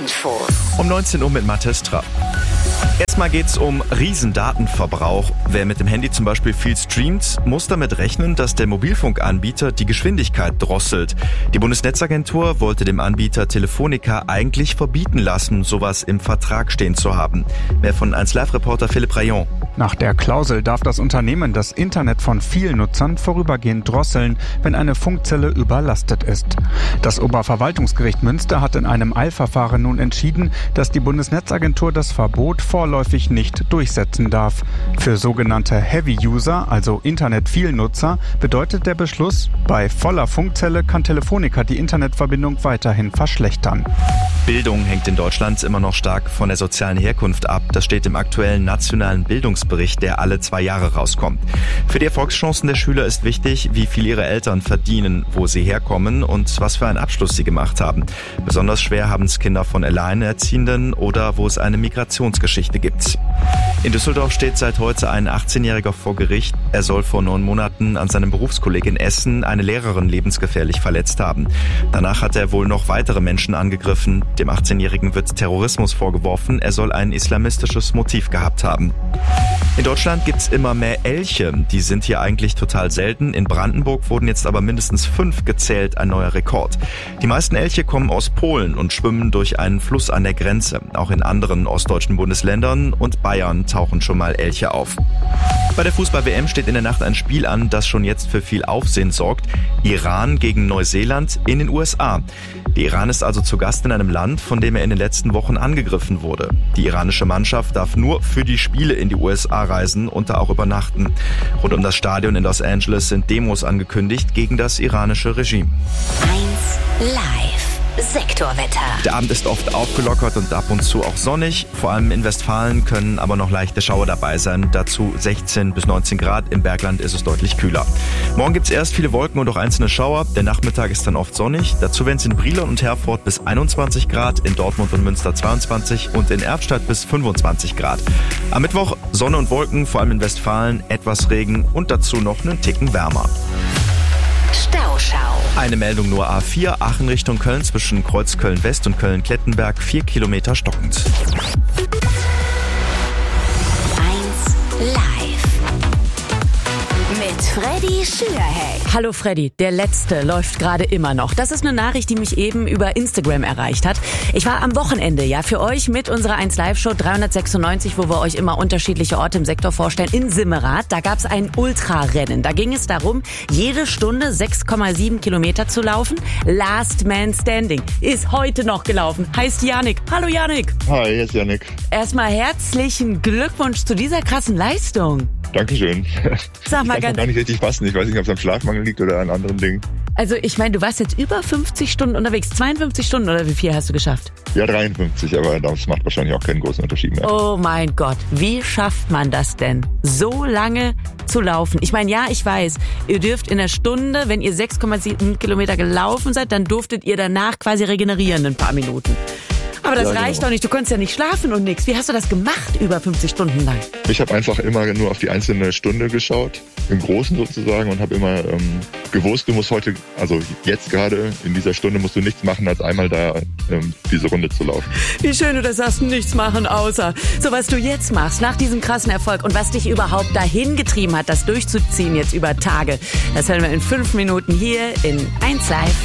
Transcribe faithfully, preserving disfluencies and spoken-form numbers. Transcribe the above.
Infos. Um neunzehn Uhr mit Mathis Trapp. Erstmal geht's um Riesendatenverbrauch. Wer mit dem Handy zum Beispiel viel streamt, muss damit rechnen, dass der Mobilfunkanbieter die Geschwindigkeit drosselt. Die Bundesnetzagentur wollte dem Anbieter Telefonica eigentlich verbieten lassen, sowas im Vertrag stehen zu haben. Mehr von eins Live-Reporter Philipp Rayon. Nach der Klausel darf das Unternehmen das Internet von vielen Nutzern vorübergehend drosseln, wenn eine Funkzelle überlastet ist. Das Oberverwaltungsgericht Münster hat in einem Eilverfahren nun entschieden, dass die Bundesnetzagentur das Verbot vorläufig nicht durchsetzen darf. Für sogenannte Heavy-User, also Internet-Vielnutzer, bedeutet der Beschluss, bei voller Funkzelle kann Telefonica die Internetverbindung weiterhin verschlechtern. Bildung hängt in Deutschland immer noch stark von der sozialen Herkunft ab. Das steht im aktuellen nationalen Bildungsbericht, der alle zwei Jahre rauskommt. Für die Erfolgschancen der Schüler ist wichtig, wie viel ihre Eltern verdienen, wo sie herkommen und was für einen Abschluss sie gemacht haben. Besonders schwer haben es Kinder von Alleinerziehenden oder wo es eine Migrationsgeschichte gibt. In Düsseldorf steht seit heute ein achtzehnjähriger vor Gericht. Er soll vor neun Monaten an seinem Berufskolleg in Essen eine Lehrerin lebensgefährlich verletzt haben. Danach hat er wohl noch weitere Menschen angegriffen. Dem achtzehnjährigen wird Terrorismus vorgeworfen. Er soll ein islamistisches Motiv gehabt haben. In Deutschland gibt's immer mehr Elche. Die sind hier eigentlich total selten. In Brandenburg wurden jetzt aber mindestens fünf gezählt, ein neuer Rekord. Die meisten Elche kommen aus Polen und schwimmen durch einen Fluss an der Grenze. Auch in anderen ostdeutschen Bundesländern und Bayern tauchen schon mal Elche auf. Bei der Fußball-W M steht in der Nacht ein Spiel an, das schon jetzt für viel Aufsehen sorgt. Iran gegen Neuseeland in den U S A. Der Iran ist also zu Gast in einem Land, von dem er in den letzten Wochen angegriffen wurde. Die iranische Mannschaft darf nur für die Spiele in die U S A reisen und da auch übernachten. Rund um das Stadion in Los Angeles sind Demos angekündigt gegen das iranische Regime. eins Live. Sektorwetter. Der Abend ist oft aufgelockert und ab und zu auch sonnig. Vor allem in Westfalen können aber noch leichte Schauer dabei sein. Dazu sechzehn bis neunzehn Grad. Im Bergland ist es deutlich kühler. Morgen gibt es erst viele Wolken und auch einzelne Schauer. Der Nachmittag ist dann oft sonnig. Dazu werden es in Brilon und Herford bis einundzwanzig Grad, in Dortmund und Münster zweiundzwanzig und in Erftstadt bis fünfundzwanzig Grad. Am Mittwoch Sonne und Wolken, vor allem in Westfalen, etwas Regen und dazu noch einen Ticken wärmer. Stauschau. Eine Meldung nur A vier, Aachen Richtung Köln zwischen Kreuz Köln-West und Köln-Klettenberg, vier Kilometer stockend. eins Live. Mit Freddy Schürheck. Hallo Freddy, der Letzte läuft gerade immer noch. Das ist eine Nachricht, die mich eben über Instagram erreicht hat. Ich war am Wochenende ja für euch mit unserer eins Live Show dreihundertsechsundneunzig, wo wir euch immer unterschiedliche Orte im Sektor vorstellen, in Simmerath. Da gab's ein Ultrarennen. Da ging es darum, jede Stunde sechs Komma sieben Kilometer zu laufen. Last Man Standing ist heute noch gelaufen. Heißt Yannick. Hallo Yannick. Hi, hier ist Yannick. Erstmal herzlichen Glückwunsch zu dieser krassen Leistung. Dankeschön. Sag mal ich kann ganz gar nicht richtig fassen. Ich weiß nicht, ob es am Schlafmangel liegt oder an anderen Dingen. Also ich meine, du warst jetzt über fünfzig Stunden unterwegs. zweiundfünfzig Stunden oder wie viel hast du geschafft? Ja, dreiundfünfzig, aber das macht wahrscheinlich auch keinen großen Unterschied mehr. Oh mein Gott, wie schafft man das denn, so lange zu laufen? Ich meine, ja, ich weiß, ihr dürft in einer Stunde, wenn ihr sechs Komma sieben Kilometer gelaufen seid, dann durftet ihr danach quasi regenerieren in ein paar Minuten. Aber das Ja, reicht genau. doch nicht, du konntest ja nicht schlafen und nix. Wie hast du das gemacht über fünfzig Stunden lang? Ich habe einfach immer nur auf die einzelne Stunde geschaut, im Großen sozusagen, und habe immer ähm, gewusst, du musst heute, also jetzt gerade in dieser Stunde musst du nichts machen, als einmal da ähm, diese Runde zu laufen. Wie schön du das sagst, nichts machen außer. So was du jetzt machst, nach diesem krassen Erfolg und was dich überhaupt dahin getrieben hat, das durchzuziehen jetzt über Tage, das hören wir in fünf Minuten hier in eins Live.